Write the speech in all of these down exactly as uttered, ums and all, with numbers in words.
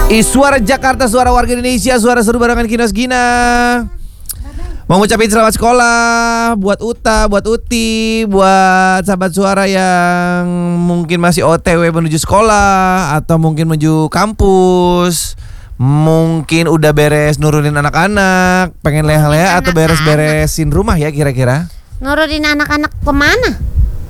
Ih, suara Jakarta, suara warga Indonesia, suara seru barengan Kinos Gina. Mau ngucapin selamat sekolah buat Uta, buat Uti, buat sahabat suara yang mungkin masih O T W menuju sekolah atau mungkin menuju kampus. Mungkin udah beres nurunin anak-anak, pengen leha-leha atau beres-beresin rumah ya kira-kira. Nurunin anak-anak kemana?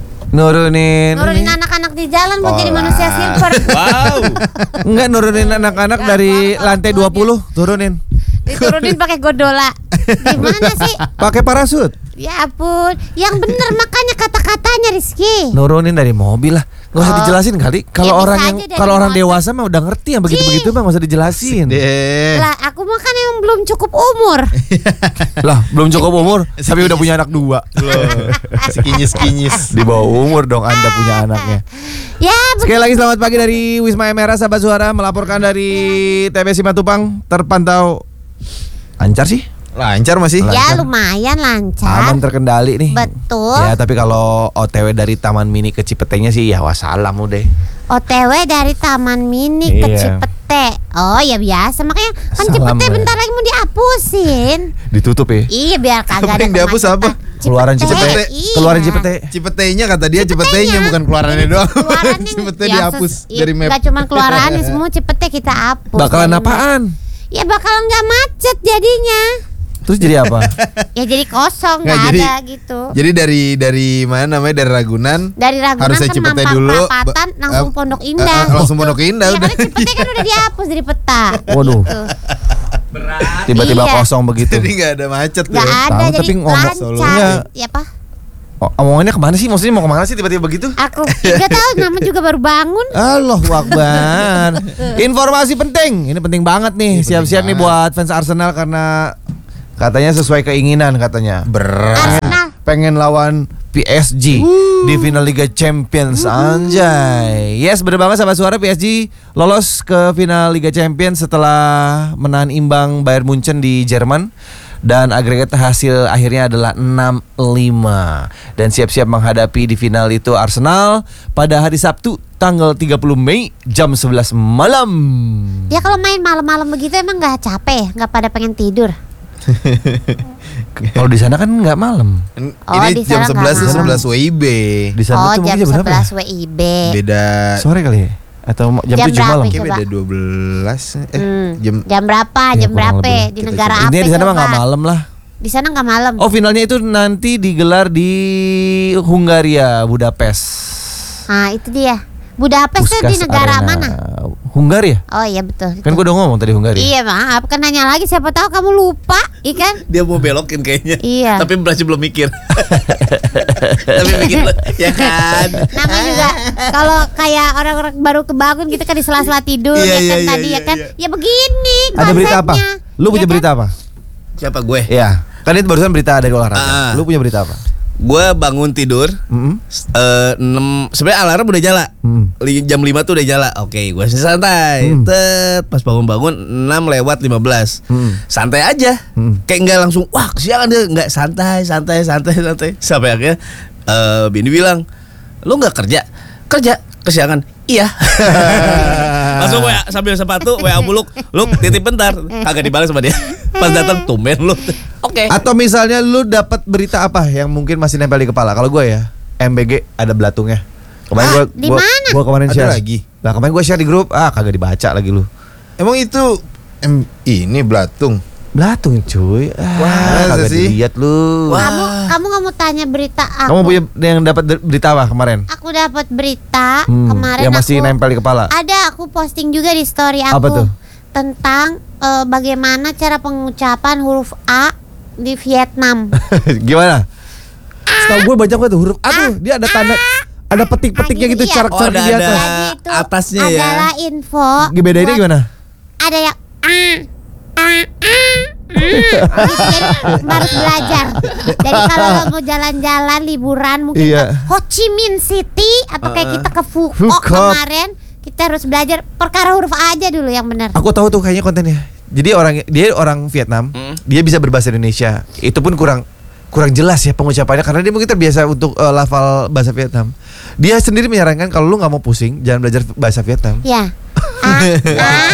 Nurunin Nurunin anak-anak di jalan mau jadi manusia silver. Wow. Enggak, nurunin anak-anak dari lantai dua puluh, turunin. Diturunin pakai gondola. Gimana sih? Pakai parasut. Ya ampun, yang bener makanya kata-katanya Rizky. Nurunin dari mobil lah. Gak usah Oh. dijelasin kali. Kalau Ya, orang bisa yang aja dari kalau orang motor. dewasa mah udah ngerti yang begitu-begitu mah gak usah dijelasin. Deh. Lah, aku mah kan emang belum cukup umur. Lah, belum cukup umur tapi udah punya anak dua. Loh, sekinyis-kinyis. Di bawah umur dong Anda punya anaknya. Ya, Sekali lagi selamat pagi dari Wisma M R A sahabat suara melaporkan dari T B S Simatupang, terpantau lancar sih. Lancar masih. ya lumayan lancar. Aman, terkendali nih. Betul. Ya, tapi kalau O T W dari Taman Mini ke Cipetenya sih ya wassalam udah. O T W dari Taman Mini ke Iya. Cipete. Oh ya biasa, makanya kan Salam, Cipete ya. bentar lagi mau dihapusin. Ditutup ya. Iya biar kagak Apa ada yang dihapus kemacetan. apa? Keluaran Cipete. Iya. Keluaran Cipete. Cipetenya kata dia, Cipetenya bukan keluarannya doang. Keluarannya Cipete ya, dihapus ses- dari map. Gak cuma keluarannya, semua Cipete kita hapus. Bakalan dari map. apaan? Ya bakalan gak macet jadinya. Terus jadi apa? Ya jadi kosong, Nggak, gak jadi- ada gitu. Jadi dari dari mana namanya, dari Ragunan. Dari Ragunan harusnya kan Cipete Mampang dulu, Perapatan ba- langsung eh, Pondok eh, Indah. eh, langsung Pondok Indah Iya, udah. karena Cipete kan udah dihapus dari peta. Waduh. Gitu. Tiba-tiba Iya. kosong begitu. Jadi nggak ada macet tuh. Gak ada Tahu, jadi tapi ngomong lancar. solonya- Ya apa? Oh, omongannya kemana sih? Maksudnya mau kemana sih tiba-tiba begitu? Aku gak tahu, nama juga baru bangun. Allahu Akbar. Informasi penting. Ini penting banget nih. Siap-siap nih buat fans Arsenal karena katanya sesuai keinginan katanya. Berat. Arsenal. Pengen lawan P S G di final Liga Champions. Anjay. Yes, bener banget sahabat suara, P S G lolos ke final Liga Champions setelah menahan imbang Bayern Munchen di Jerman. Dan agregat hasil akhirnya adalah enam lima. Dan siap-siap menghadapi di final itu Arsenal pada hari Sabtu tanggal tiga puluh Mei jam sebelas malam. Ya kalau main malam-malam begitu emang gak capek, gak pada pengen tidur. Kalau di sana kan nggak malam. Oh, Ini di jam sana sebelas nggak tuh malam. sebelas W I B. Di sana Oh tuh jam mungkin jam berapa ya? sebelas W I B. Beda. Sore kali ya? Atau jam Jam tujuh berapa malam? itu? Kayak Coba. beda dua belas. Eh, Hmm. jam Jam berapa? Ya, Jam kurang berapa? lebih. Di Kita negara coba. apa? Intinya di sana mah coba? nggak malam lah. Di sana nggak malam. Oh, finalnya itu nanti digelar di Hungaria, Budapest. Nah itu dia. Budapest itu di Puskas negara Arena. mana? Hungaria. Oh iya betul. Kan gue udah ngomong tadi Hungaria. Iya maaf, kan nanya lagi siapa tahu kamu lupa, ikan? dia mau belokin kayaknya. Iya. Tapi masih belum mikir. Tapi mikir ya kan. Namanya juga kalau kayak orang-orang baru kebangun gitu kan di sela-sela tidur Iya, ya kan iya, iya, tadi iya, ya kan. iya. Ya begini Ada berita apa? konsepnya. Lu punya Ya kan? berita apa? Siapa gue? Iya. Kan itu barusan berita dari olahraga. Ah. Lu punya berita apa? Gue bangun tidur Mm-mm. eh, enam sebenarnya alarm udah nyala. Hmm. Li- Jam lima tuh udah nyala. Oke, gue santai. Hmm. Tet, pas bangun-bangun enam lewat lima belas. Hmm. Santai aja. Hmm. Kayak enggak langsung wah, kesiangan dia, enggak santai, santai, santai, santai. Sampai akhirnya eh Bini bilang, "Lu enggak kerja?" "Kerja, kesiangan." "Iya." Langsung W A sambil sepatu W A buluk, "Lu titip bentar." Kagak dibalas sama dia. Pas datang tumben lu. Oke. Atau misalnya lu dapat berita apa yang mungkin masih nempel di kepala? Kalau gue ya, M B G ada belatungnya. Kemarin Ah, gue di gua, mana? gua kemarin Ada share lagi? Lah kemarin gue share di grup, ah kagak dibaca lagi lu. Emang itu em, ini belatung. Belatung cuy. Ah, Wah, kagak sih. dilihat lu. Wah. Kamu kamu nggak mau tanya berita aku? Kamu punya yang dapat de- berita apa kemarin? Aku dapat berita Hmm, kemarin yang masih aku nempel di kepala. ada aku posting juga di story aku Apa tuh? tentang eh, bagaimana cara pengucapan huruf A di Vietnam. Gimana? Setahu gue banyak banget tuh huruf A tuh, dia ada tanda ada petik-petiknya Ah, gitu, iya. carak-carak Oh, ada- di atas. ada. Jadi itu atasnya ya. adalah info. Bedainnya buat- gimana? Ada yang A, A, A, A. Jadi harus belajar. Jadi kalau lo mau jalan-jalan liburan mungkin Iya. ke Ho Chi Minh City atau kayak kita ke Phu Phu Quoc Quoc. kemarin, kita harus belajar perkara huruf A aja dulu yang benar. Aku tahu tuh kayaknya kontennya. Jadi orang dia orang Vietnam, Hmm. dia bisa berbahasa Indonesia. Itu pun kurang kurang jelas ya pengucapannya karena dia mungkin terbiasa untuk uh, lafal bahasa Vietnam. Dia sendiri menyarankan kalau lu nggak mau pusing, jangan belajar bahasa Vietnam. Ya. A, A, A,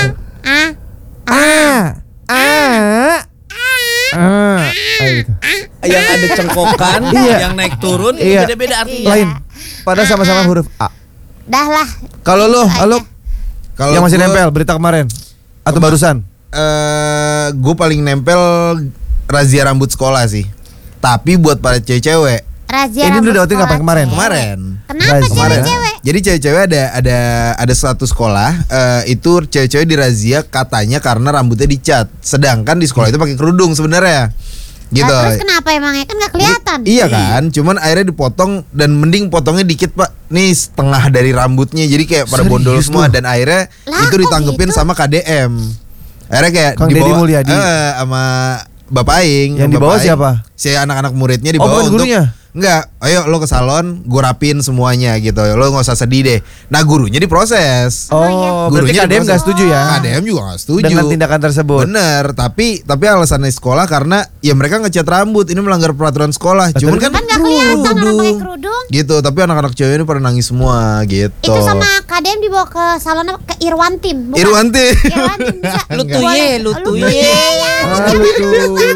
Ah. Ah. Ah. Ah. Ah, gitu. Yang ada cengkokan, Iya. yang naik turun, Iya. beda-beda artinya. Lain. Padahal sama-sama huruf A. Dah lah. Kalau lo, halo, Kalau yang masih gua, nempel berita kemarin atau Kema- barusan? eh gue paling nempel razia rambut sekolah sih. Tapi buat para cewek-cewek Razia Ini lu rambut dapetin kapan sekolah, kemarin? Cek. kemarin. Kenapa Razia. cewek-cewek? Jadi cewek-cewek ada ada ada satu sekolah eh, itu cewek-cewek dirazia katanya karena rambutnya dicat. Sedangkan di sekolah itu pakai kerudung sebenarnya. Gitu. Nah, terus kenapa emangnya? Kan gak kelihatan. Iya kan, cuman akhirnya dipotong dan mending potongnya dikit pak. Nih setengah dari rambutnya, jadi kayak pada Serius bondol semua lu? dan akhirnya Lah, itu kok ditanggepin gitu? sama K D M. Akhirnya kayak Kang Deddy dibawa Mulyadi. eh, sama Bapak Aing. Yang sama dibawa Bapak Aing. siapa? Si anak-anak muridnya Oh, dibawa bukan untuk gurunya? Enggak, ayo lo ke salon, gue rapin semuanya gitu. Lo nggak usah sedih deh. Nah gurunya diproses. Oh, berarti K D M diproses. nggak setuju ya? K D M juga nggak setuju Dengan tindakan tersebut. Bener, tapi tapi alasannya sekolah karena ya mereka ngecat rambut, ini melanggar peraturan sekolah. Lah, Cuman tapi kan Kan gak kelihatan orang kerudung. pakai kerudung. Gitu, tapi anak-anak cewek ini pada nangis semua gitu. Itu sama K D M dibawa ke salon apa? Ke Irwantin. bukan? Irwanti. Irwantin bisa. Lutuye, Boleh. lutuye. Lutuye, ya. Ah, lucu.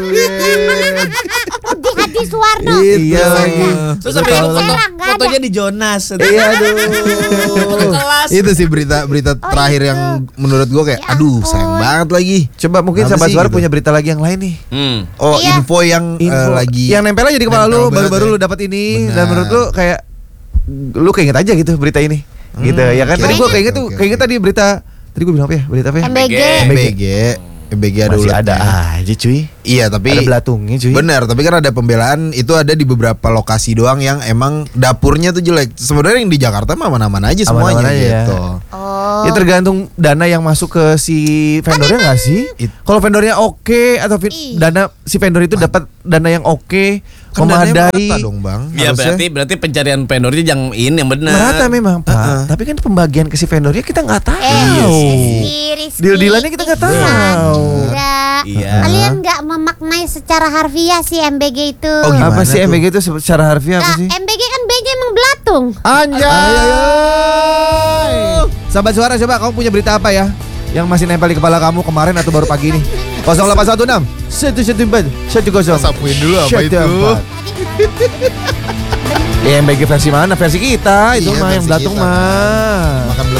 Di Hadi Suwarno. Iya lagi. Terus sampai itu foto, Serang, nggak ada. fotonya di Jonas. Iya aduh. Foto kelas. Itu sih berita berita Oh, terakhir itu. yang menurut gue kayak Ya aduh ampun. sayang banget lagi. Coba mungkin Apa sahabat sih suara gitu? punya berita lagi yang lain nih. Hmm. Oh, Iya. info yang eh, Info lagi yang nempel aja di kepala nempel lu, banget baru-baru ya. lu dapat ini Benar. dan menurut lu kayak lu keinget aja gitu berita ini. Gitu ya kan. oke, Tadi gua oke, keinget tuh, oke, keinget oke. tadi berita tadi gua bilang apa ya? Berita apa ya? M B G. M B G. M B G ada Masih ulatnya. ada aja cuy. Iya, tapi Ada belatungnya cuy. benar, tapi kan ada pembelaan itu ada di beberapa lokasi doang yang emang dapurnya tuh jelek. Sebenarnya yang di Jakarta mah aman-aman aja semuanya Aman-aman aja ya. gitu. Oh. Ya tergantung dana yang masuk ke si vendornya nggak sih? It- Kalau vendornya oke atau vi- Ih. dana si vendor itu dapat dana yang oke, Kan dananya memadai. merata dong, Bang. Ya Harusnya. berarti berarti pencarian vendornya yang ini yang benar. Merata memang Pak. Heeh. Tapi kan pembagian ke si vendornya kita nggak tahu. Eh, Rizky, Rizky. Deal-dealannya kita nggak tahu. Sandra. Iya. Kalian nggak memaknai secara harfiah si M B G itu. Oh, gimana Apa sih tuh? M B G itu secara harfiah apa Nah, sih? M B G kan B-nya emang belatung. Anjay. Sahabat suara coba kamu punya berita apa ya? Yang masih nempel di kepala kamu kemarin atau baru pagi ini? nol delapan satu enam satu satu empat satu nol. Sapuin dulu apa itu? Ya M B G versi mana? Versi kita itu Iya, mah yang versi belatung kita, mah. Makan